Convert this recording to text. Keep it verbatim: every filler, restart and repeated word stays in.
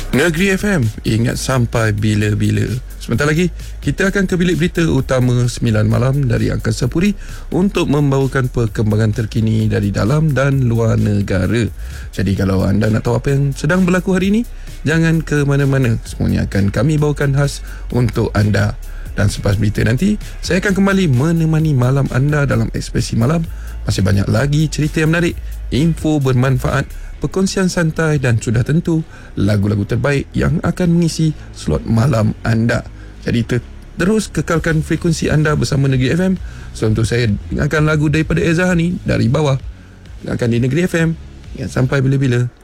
Negeri F M, ingat sampai bila-bila. Sebentar lagi, kita akan ke bilik berita utama sembilan malam dari Angkasa Puri untuk membawakan perkembangan terkini dari dalam dan luar negara. Jadi kalau anda nak tahu apa yang sedang berlaku hari ini, jangan ke mana-mana. Semuanya akan kami bawakan khas untuk anda. Dan selepas berita nanti, saya akan kembali menemani malam anda dalam Ekspresi Malam. Masih banyak lagi cerita yang menarik, info bermanfaat, perkongsian santai dan sudah tentu lagu-lagu terbaik yang akan mengisi slot malam anda. Jadi ter- terus kekalkan frekuensi anda bersama Negeri F M. So untuk saya dengarkan lagu daripada Eza ni, Dari Bawah. Dengarkan di Negeri F M. Ingat sampai bila-bila.